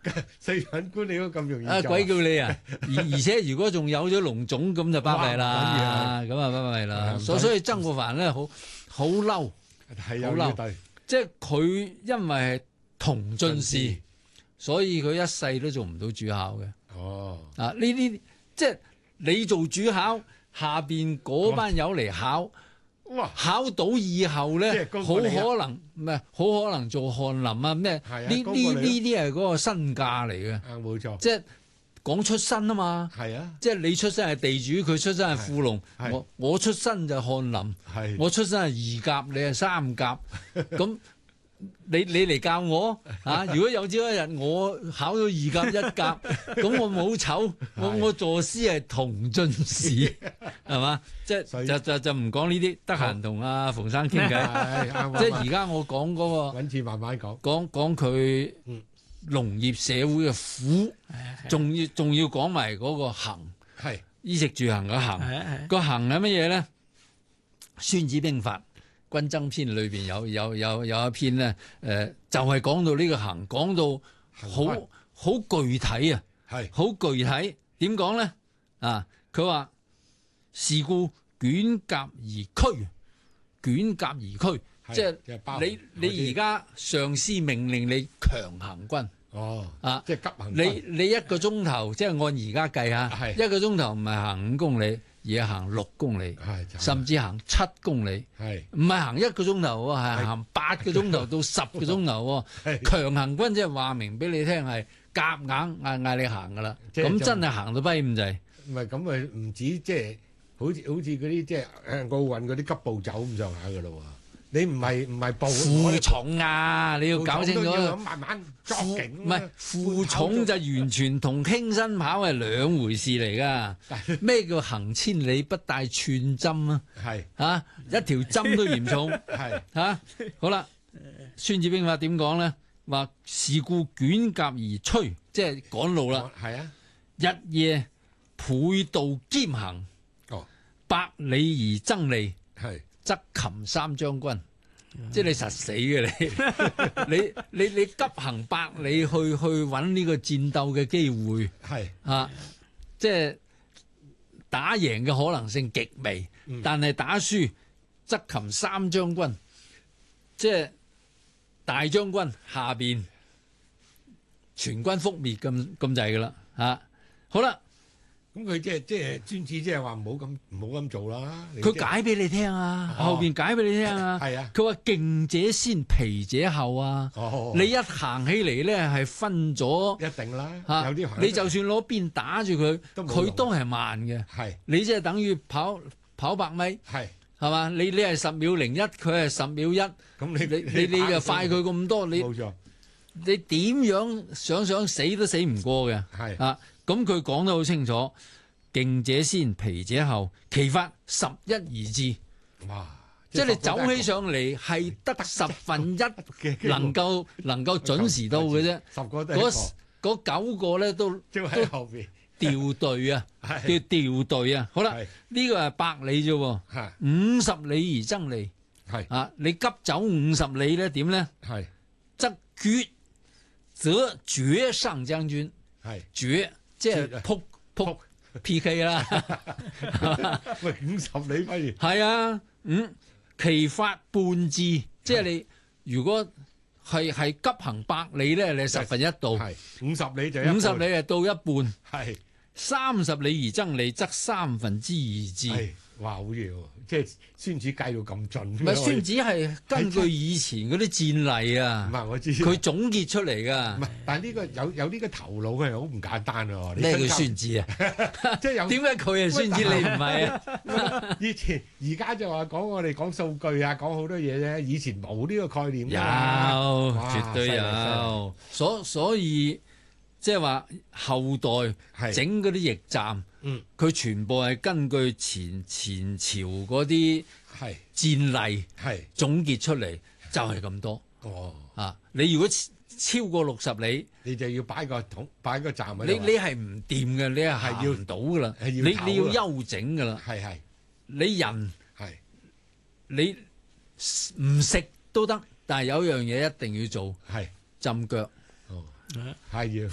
四品官你都咁容易做鬼叫你啊！而且如果仲有咗龍種咁就巴閉啦，咁啊巴閉啦。所以曾國藩咧好嬲， 係有呢對， 即係佢因為係同進士，所以佢一世都做唔到主考嘅。 哦， 啊呢啲即係你做主考，下邊嗰班友嚟考。 哇！ 考到以後咧，好可能唔係好可能做翰林啊咩？呢啲係嗰個身價嚟嘅。 冇錯。 即係講出身啊嘛。 係啊。即係你出身係地主，佢出身係富農。我出身就翰林。係。我出身係二甲，你係三甲。咁你嚟教我啊？如果有朝一日我考到二甲一甲，咁我冇醜，我作詩係同進士，係嘛？即係就唔講呢啲，得閒同阿馮生傾偈。即係而家我講嗰個， 揾次慢慢講。 講佢農業社會嘅苦，仲要講埋嗰個行，係衣食住行嘅行。個行係乜嘢咧？《孫子兵法》軍爭篇裏邊有一篇咧，就係講到呢個行，講到好具體啊，係好具體。點講咧？啊，佢話是故捲甲而驅，捲甲而驅，即係你而家上司命令你強行軍。 哦， 啊， 即係急行軍。 你一個鐘頭，即係按而家計下，一個鐘頭唔係行5公里。而係行6公里，甚至行7公里，唔係行1個鐘頭喎，係行8個鐘頭到10個鐘頭喎。強行軍即係話明俾你聽係夾硬嗌你行噶啦，咁真係行到跛咁滯。 唔係咁咪唔止即係好似嗰啲即係奧運嗰啲急步走咁上下噶咯喎。你唔係步負重啊！你要搞清楚， 咁慢慢作勁。 唔係負重就完全同輕身跑係兩回事嚟㗎。咩叫行千里不帶寸針啊？係嚇一條針都嫌重。係嚇好啦。孫子兵法點講咧？話是故捲甲而趨，即係趕路啦。係啊，日夜倍度兼行。哦，百里而爭利。係。則擒三將軍，即係你實死嘅你急行百里去揾呢個戰鬥嘅機會，係啊，即係打贏嘅可能性極微，但係打輸則擒三將軍，即係大將軍下邊全軍覆滅咁滯㗎啦嚇，好啦。 咁佢即係孫子即係話唔好咁做啦。 佢解俾你聽啊，後邊解俾你聽啊。係啊，佢話勁者先，疲者後啊。你一行起嚟咧係分咗，一定啦。有啲你就算攞鞭打住佢，佢都係慢嘅。係你即係等於跑100米，係嘛？你係10秒01，佢係10秒1。咁你就快佢咁多，冇錯。你點樣想死都死唔過嘅。係啊。咁佢講得好清楚，勁者先，疲者後，其法11而至。哇！即係你走起上嚟係得1/10能夠準時到嘅啫。10個得1個，嗰9個咧都喺後邊調隊啊，叫調隊啊。好啦，呢個係100里啫，50里而爭利。係啊，你急走50里咧點咧？係則則絕上將軍。係絕。即係撲 PK 啦，喂50里不如係啊，其法半至，即係你如果係急行100里咧，你1/10到，50里就50里係到一半，係30里而爭利，則2/3而至。哇，好嘢喎！即係孫子計到咁盡。唔係孫子係根據以前嗰啲戰例啊。唔係我知。佢總結出嚟㗎。唔係，但係呢個有呢個頭腦係好唔簡單喎。咩叫孫子啊？即係有點解佢係孫子，你唔係啊？以前而家就話我哋講數據啊，講好多嘢啫。以前冇呢個概念。有，絕對有。所以即係話後代整嗰啲驛站。佢全部係根據前朝嗰啲戰例總結出嚟，就係咁多。哦，啊，你如果超過60里，你就要擺個站喺度。你係唔掂嘅，你係要唔到噶啦。你要休整噶啦。係你人係你唔食都得，但係有樣嘢一定要做，係浸腳。哦，係要。